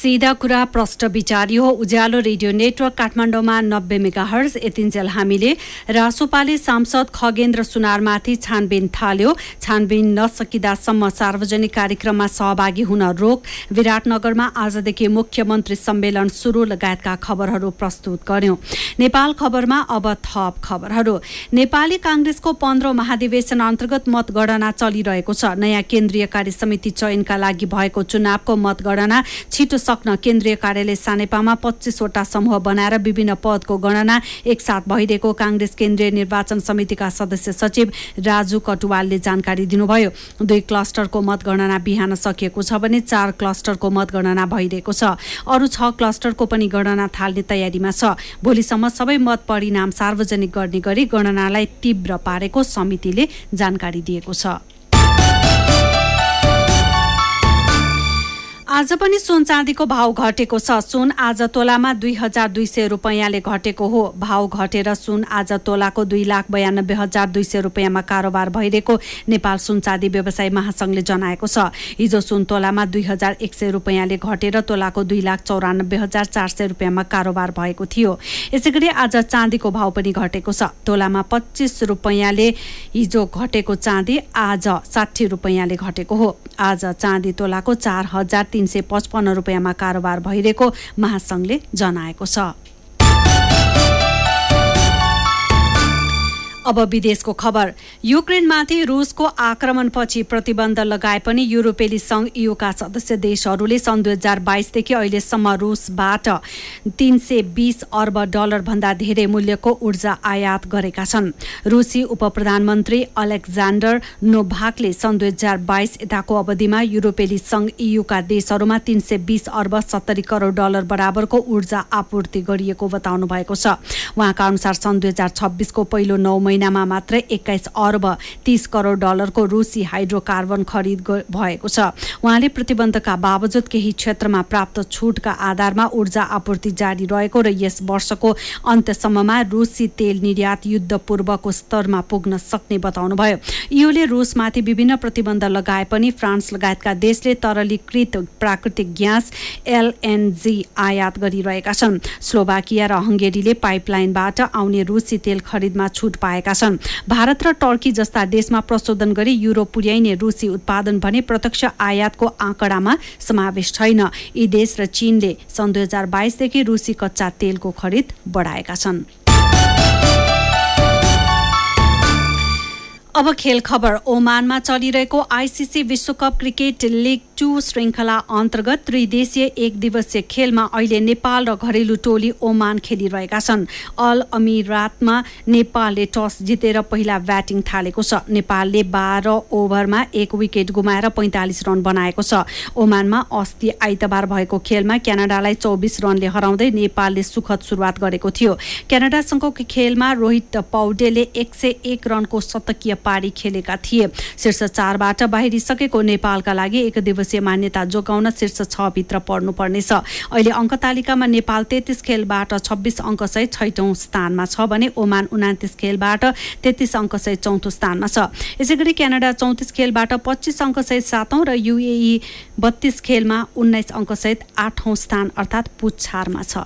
सीधा कुरा प्रष्ट विचारी हो। उज्यालो रेडियो नेटवर्क काठमाडौँमा 90 मेगाहर्ज। यतिन्जेल हामीले रासोपाले सांसद खगेन्द्र सुनारमाथि छानबिन थाल्यो। छानबिन नसकिदासम्म सार्वजनिक कार्यक्रममा सहभागी हुन रोक। विराटनगरमा आजदेखि मुख्यमन्त्री सम्मेलन सुरु लगायतका खबरहरू प्रस्तुत गर्यौं। नेपाल खबरमा अब थप खबरहरू। नेपाली कांग्रेसको 15औं महाधिवेशन अन्तर्गत मतगणना चलिरहेको छ। नयाँ केन्द्रीय कार्य समिति चयनका लागि भएको चुनावको मतगणना छिटो सक्न केन्द्रीय कार्यालय सानेपामा 25 वटा समूह बनाएर विभिन्न पदको गणना एकसाथ भइरहेको कांग्रेस केन्द्रीय निर्वाचन समितिका सदस्य सचिव राजु कटुवालले जानकारी दिनुभयो। 2 क्लस्टरको मतगणना बिहान सकिएको छ भने 4 क्लस्टरको मतगणना भइरहेको छ। अरू 6 क्लस्टरको पनि गणना थाल्ने तयारीमा छ। भोलिसम्म सबै मत परिणाम सार्वजनिक गर्ने गरी गणनालाई तीव्र पारेको समितिले जानकारी दिएको छ। आज पनि सुन चाँदीको भाव घटेको छ। सुन आज तोलामा 2200 रुपैयाँले घटेको हो। भाव घटेर सुन आज तोलाको 2,92,200 रुपैयाँमा कारोबार भइरहेको नेपाल सुन चाँदी व्यवसायी महासंघले जनाएको छ। हिजो सुन तोलामा 2100 रुपैयाँले घटेर तोलाको 2,94,400 रुपैयाँमा कारोबार भएको थियो। यसैगरी आज चाँदीको भाव पनि घटेको छ। तोलामा 25 रुपैयाँले हिजो घटेको चाँदी आज 60 रुपैयाँले घटेको हो। आज चाँदी तोलाको 4,355 रुपैयाँमा कारोबार भइरहेको महासंघले जनाएको छ। अब विदेशको खबर। युक्रेनमाथि रुसको आक्रमणपछि प्रतिबन्ध लगाए पनि युरोपेली संघ ईयूका सदस्य देशहरूले सन् 2022 देखि अहिलेसम्म रुसबाट 320 अर्ब डलर भन्दा धेरै मूल्यको ऊर्जा आयात गरेका छन्। रुसी उपप्रधानमन्त्री अलेक्जान्डर नोभाकले सन् 2022 यताको अवधिमा युरोपेली संघ ईयूका देशहरूमा 320 अर्ब 70 करोड डलर बराबरको ऊर्जा आपूर्ति गरिएको बताउनु भएको छ। उहाँका अनुसार सन् 2026 को पहिलो 9 महिनामा मात्र 21 अर्ब 30 करोड डलरको रुसी हाइड्रोकार्बन खरिद भएको छ। उहाँले प्रतिबन्धका बावजुद केही क्षेत्रमा प्राप्त छुटका आधारमा ऊर्जा आपूर्ति जारी रहेको र यस वर्षको अन्त्यसम्ममा रुसी तेल निर्यात युद्धपूर्वको स्तरमा पुग्न सक्ने बताउनुभयो। ईयूले रुसमाथि विभिन्न प्रतिबन्ध लगाए पनि फ्रान्स लगायतका देशले तरलीकृत प्राकृतिक ग्यास एलएनजी आयात गरिरहेका छन्। स्लोभाकिया र हंगेरीले पाइपलाइनबाट आउने रुसी तेल खरिदमा छुट पाएका छन्। भारत र टर्की जस्ता देशमा प्रशोधन गरी युरोप पुर्याइने रुसी उत्पादन भने प्रत्यक्ष आयातको आँकडामा समावेश छैन। यी देश र चीनले सन् 2022 देखि रुसी कच्चा तेलको खरिद बढाएका छन्। अब खेल खबर। ओमानमा चलिरहेको आईसीसी विश्वकप क्रिकेट लीग 2 श्रृंखला अन्तर्गत त्रिदेशीय एक दिवसीय खेलमा अहिले नेपाल र घरेलु टोली ओमान खेलिरहेका छन्। अल अमिरातमा नेपालले टस जितेर पहिला ब्याटिङ थालेको छ। नेपालले 12 ओभरमा 1 विकेट गुमाएर 45 रन बनाएको छ। ओमानमा अस्ति आइतबार भएको खेलमा क्यानाडालाई 24 रनले हराउँदै नेपालले सुखद सुरुवात गरेको थियो। क्यानाडासँगको खेलमा रोहित पौडेलले 101 रनको शतकीय पारी खेलेका थिए। शीर्ष 4 बाट बाहिरिसकेको नेपालका लागि एक दिवसीय मान्यता जोगाउन शीर्ष 6 भित्र पर्नुपर्नेछ। अहिले अङ्क तालिकामा नेपाल 33 खेलबाट 26 अङ्कसहित 6औं स्थानमा छ भने ओमान 29 खेलबाट 33 अङ्कसहित 4औं स्थानमा छ। यसैगरी क्यानाडा 34 खेलबाट 25 अङ्कसहित 7औं र यूएई 32 खेलमा 19 अङ्कसहित 8औं स्थान अर्थात् पुच्छारमा छ।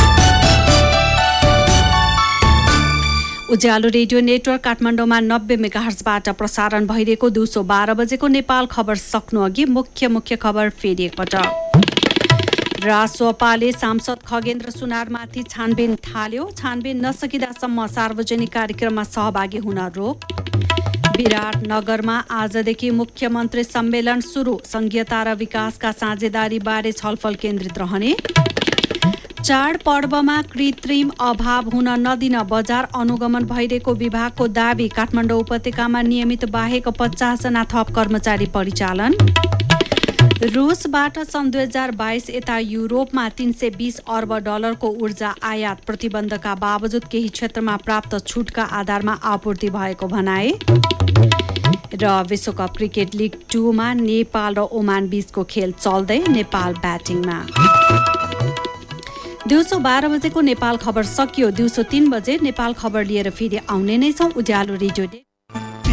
उज्यालो रेडियो नेटवर्क काठमाडौँमा 90 मेगाहर्जबाट प्रसारण भइरहेको दिउँसो 12 बजेको नेपाल खबर सक्नु अघि मुख्य खबर फेरि एकपटक। रासोपाले सांसद खगेन्द्र सुनारमाथि छानबिन थाल्यो। छानबिन नसकिदासम्म सार्वजनिक कार्यक्रममा सहभागी हुन रोक। विराटनगरमा आजदेखि मुख्यमन्त्री सम्मेलन सुरु। संघीयता र विकासका साझेदारीबारे छलफल केन्द्रित रहने। चाडपर्वमा कृत्रिम अभाव हुन नदिन बजार अनुगमन भइरहेको विभागको दावी। काठमाडौँ उपत्यकामा नियमित बाहेक 50 जना थप कर्मचारी परिचालन। रुसबाट सन् 2022 यता युरोपमा 320 अर्ब डलरको ऊर्जा आयात। प्रतिबन्धका बावजुद केही क्षेत्रमा प्राप्त छुटका आधारमा आपूर्ति भएको भनाए। र विश्वकप क्रिकेट लीग 2 मा नेपाल र ओमान बीचको खेल चल्दै नेपाल ब्याटिङमा। दिउँसो 12 बजेको नेपाल खबर सकियो। दिउँसो 3 बजे नेपाल खबर लिएर फेरि आउने नै छौं। उज्यालो रेडियो